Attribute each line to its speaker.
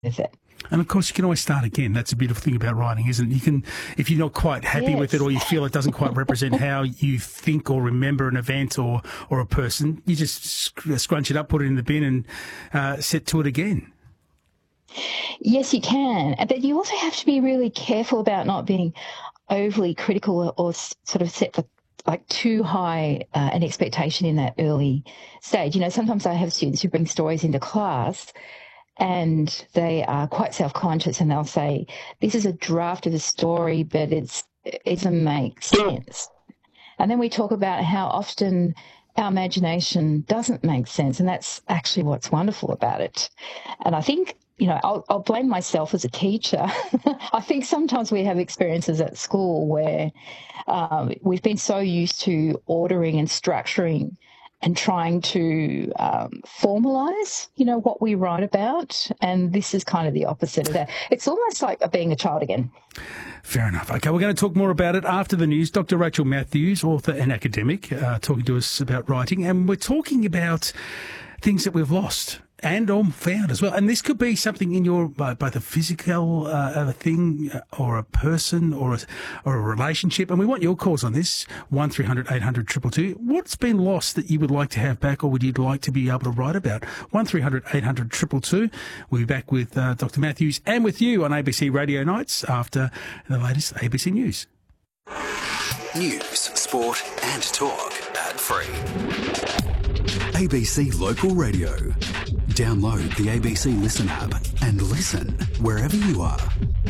Speaker 1: with it.
Speaker 2: And of course, you can always start again. That's a beautiful thing about writing, isn't it? You can, if you're not quite happy with it, or you feel it doesn't quite represent how you think or remember an event or a person, you just scrunch it up, put it in the bin, and set to it again.
Speaker 1: Yes, you can. But you also have to be really careful about not being overly critical or sort of set like too high an expectation in that early stage. You know, sometimes I have students who bring stories into class and they are quite self-conscious, and they'll say, this is a draft of a story, but it doesn't make sense. And then we talk about how often our imagination doesn't make sense, and that's actually what's wonderful about it. And I think, you know, I'll blame myself as a teacher. I think sometimes we have experiences at school where we've been so used to ordering and structuring and trying to formalise, you know, what we write about. And this is kind of the opposite of that. It's almost like being a child again.
Speaker 2: Fair enough. Okay, we're going to talk more about it after the news. Dr. Rachel Matthews, author and academic, talking to us about writing. And we're talking about things that we've lost and or found as well. And this could be something in your, both a physical thing or a person or a relationship. And we want your calls on this, 1300 800 222. What's been lost that you would like to have back, or would you like to be able to write about? 1300 800 222. We'll be back with Dr. Matthews and with you on ABC Radio Nights after the latest ABC News.
Speaker 3: News, sport and talk ad-free. ABC Local Radio. Download the ABC Listen app and listen wherever you are.